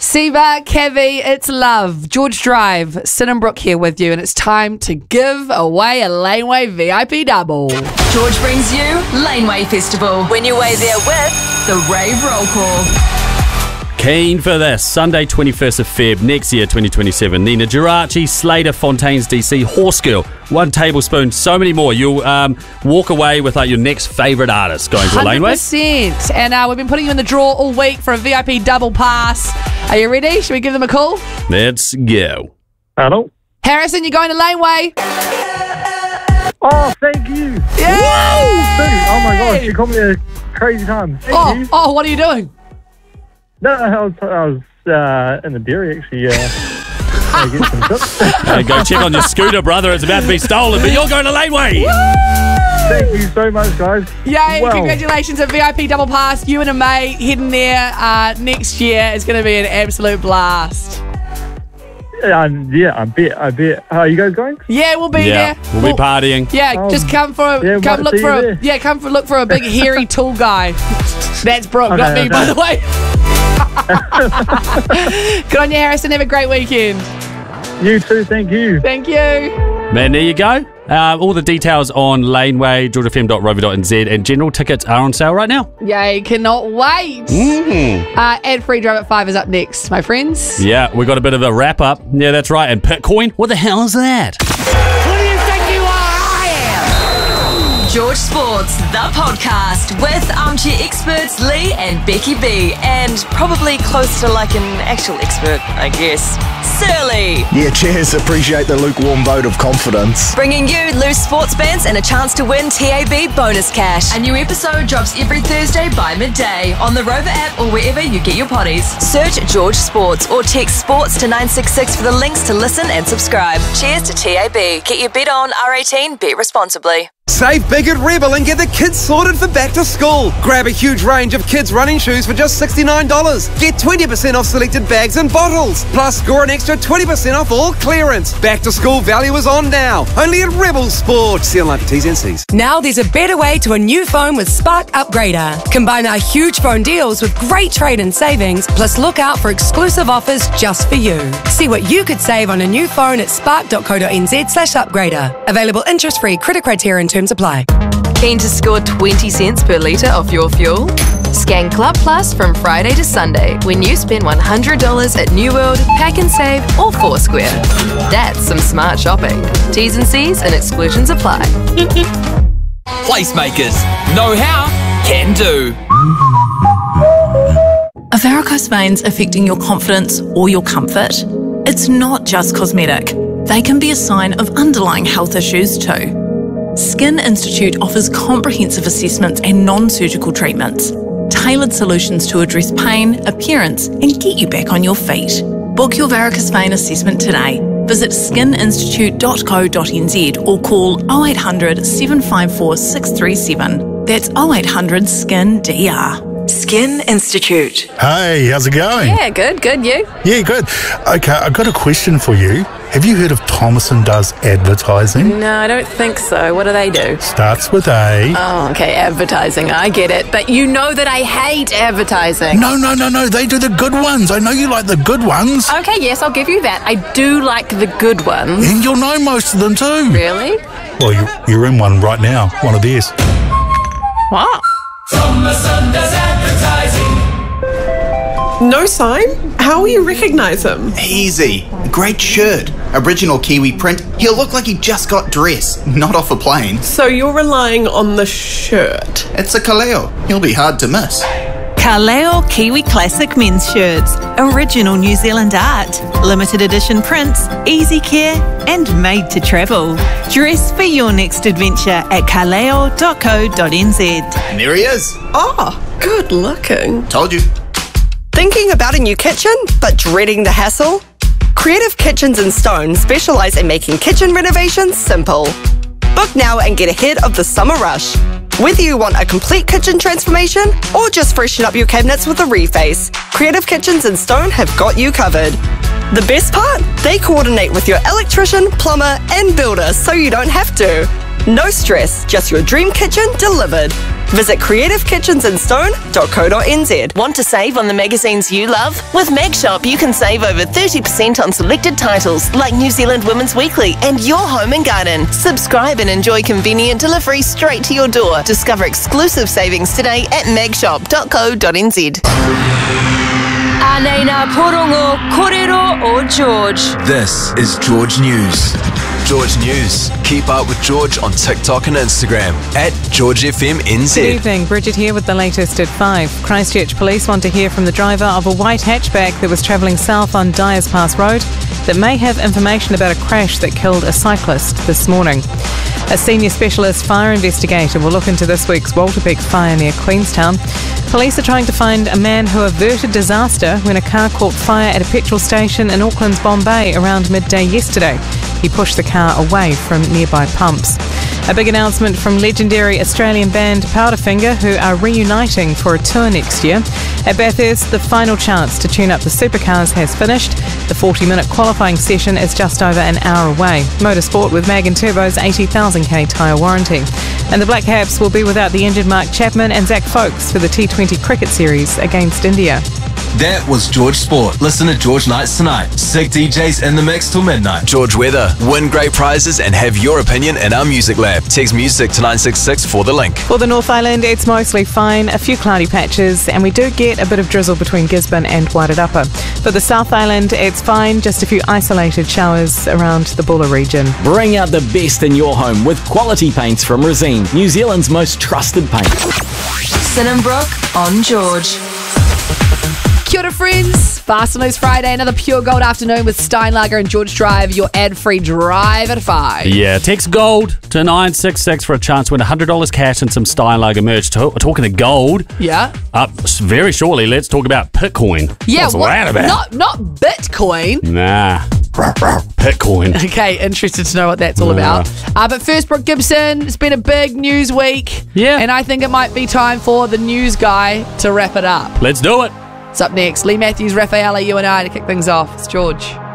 Seba, Kevi, it's love. George Drive, Sinnenbrook here with you, and it's time to give away a Laneway VIP double. George brings you Laneway Festival. When you way there with the Rave Roll Call. Keen for this. Sunday, 21st of Feb, next year, 2027. Nina Geraci, Slater, Fontaines DC, Horse Girl, One Tablespoon, so many more. You'll walk away with your next favourite artist going to a Laneway. 100%. And we've been putting you in the draw all week for a VIP double pass. Are you ready? Should we give them a call? Let's go. Hello. Harrison, you're going to Laneway. Oh, thank you. Yeah! Woo! Oh my gosh, you caught me at a crazy time. Thank you. Oh, what are you doing? No, I was in the dairy actually. Getting some tips. Go check on your scooter, brother. It's about to be stolen, but you're going to Laneway. Thank you so much, guys. Yay, Wow. Congratulations, a VIP double pass. You and a mate heading there next year. It's going to be an absolute blast. I bet. Are you guys going? Yeah, we'll be there. We'll be partying. Yeah, just come look for a big hairy tall guy. That's Brooke, not me, by the way. Good on you, Harrison. Have a great weekend. You too, thank you. Thank you. Man, there you go. All the details on Laneway, georgefm.rover.nz, and general tickets are on sale right now. Yay, cannot wait. And Free Drive at 5 is up next, my friends. Yeah, we got a bit of a wrap up. Yeah, that's right. And Bitcoin, what the hell is that? Who do you think you are? I am. George Sports, the podcast with armchair experts Lee and Becky B, and probably close to like an actual expert, I guess, Surly. Yeah, cheers. Appreciate the lukewarm vote of confidence. Bringing you loose sports bands and a chance to win TAB bonus cash. A new episode drops every Thursday by midday on the Rover app or wherever you get your potties. Search George Sports or text sports to 966 for the links to listen and subscribe. Cheers to TAB. Get your bet on R18, bet responsibly. Save big at Rebel and get the kids sorted for back to school. Grab a huge range of kids' running shoes for just $69. Get 20% off selected bags and bottles. Plus, score an extra 20% off all clearance. Back to school value is on now. Only at Rebel Sports. See online for T's and C's. Now there's a better way to a new phone with Spark Upgrader. Combine our huge phone deals with great trade-in savings, plus look out for exclusive offers just for you. See what you could save on a new phone at spark.co.nz/upgrader. Available interest-free, credit criteria and terms apply. Keen to score 20 cents per litre off your fuel? Scan Club Plus from Friday to Sunday when you spend $100 at New World, Pack and Save or Foursquare. That's some smart shopping. T's and C's and exclusions apply. Placemakers. Know how, can do. Are varicose veins affecting your confidence or your comfort? It's not just cosmetic. They can be a sign of underlying health issues too. Skin Institute offers comprehensive assessments and non-surgical treatments, tailored solutions to address pain, appearance, and get you back on your feet. Book your varicose vein assessment today. Visit skininstitute.co.nz or call 0800 754 637. That's 0800 SKIN-DR. Skin Institute. Hey, how's it going? Yeah, good, you? Yeah, good. Okay, I've got a question for you. Have you heard of Thomason Does Advertising? No, I don't think so. What do they do? Starts with A. Oh, okay, advertising. I get it. But you know that I hate advertising. No. They do the good ones. I know you like the good ones. Okay, yes, I'll give you that. I do like the good ones. And you'll know most of them too. Really? Well, you're in one right now. One of theirs. What? Thomason Does Advertising. No sign? How will you recognise him? Easy. Great shirt. Original Kiwi print. He'll look like he just got dressed, not off a plane. So you're relying on the shirt? It's a Kaleo. He'll be hard to miss. Kaleo Kiwi Classic men's shirts. Original New Zealand art. Limited edition prints, easy care, and made to travel. Dress for your next adventure at kaleo.co.nz. And there he is. Oh, good looking. Told you. Thinking about a new kitchen, but dreading the hassle? Creative Kitchens in Stone specialise in making kitchen renovations simple. Book now and get ahead of the summer rush. Whether you want a complete kitchen transformation or just freshen up your cabinets with a reface, Creative Kitchens in Stone have got you covered. The best part? They coordinate with your electrician, plumber and builder so you don't have to. No stress, just your dream kitchen delivered. Visit creativekitchensandstone.co.nz. Want to save on the magazines you love? With MagShop, you can save over 30% on selected titles like New Zealand Women's Weekly and Your Home and Garden. Subscribe and enjoy convenient delivery straight to your door. Discover exclusive savings today at magshop.co.nz. Anena Porongo, Korero or George. This is George News. George News. Keep up with George on TikTok and Instagram at GeorgeFMNZ. Good evening, Bridget here with the latest at 5. Christchurch police want to hear from the driver of a white hatchback that was travelling south on Dyers Pass Road that may have information about a crash that killed a cyclist this morning. A senior specialist fire investigator will look into this week's Walter Peak fire near Queenstown. Police are trying to find a man who averted disaster when a car caught fire at a petrol station in Auckland's Bombay around midday yesterday. He pushed the car away from nearby pumps. A big announcement from legendary Australian band Powderfinger, who are reuniting for a tour next year. At Bathurst, the final chance to tune up the supercars has finished. The 40-minute qualifying session is just over an hour away. Motorsport with Mag and Turbo's 80,000k tyre warranty. And the Black Caps will be without the injured Mark Chapman and Zach Folkes for the T20 cricket series against India. That was George Sport. Listen to George Nights tonight. Sick DJs in the mix till midnight. George Weather. Win great prizes and have your opinion in our music lab. Text music to 966 for the link. For the North Island, it's mostly fine, a few cloudy patches, and we do get a bit of drizzle between Gisborne and Wairarapa. For the South Island, it's fine, just a few isolated showers around the Bulla region. Bring out the best in your home with quality paints from Resene, New Zealand's most trusted paint. Sinambrook on George. Kia ora, friends. Fast and Loose Friday, another pure gold afternoon with Steinlager and George Drive, your ad-free drive at 5. Yeah, text GOLD to 966 for a chance to win $100 cash and some Steinlager merch. Talking of gold. Yeah. Very shortly, let's talk about Bitcoin. Yeah, what's that about? Not Bitcoin. Nah. Bitcoin. Okay, interested to know what that's all about. But first, Brooke Gibson, it's been a big news week. Yeah. And I think it might be time for the news guy to wrap it up. Let's do it. It's up next. Lee Matthews, Rafaela, you and I to kick things off. It's George.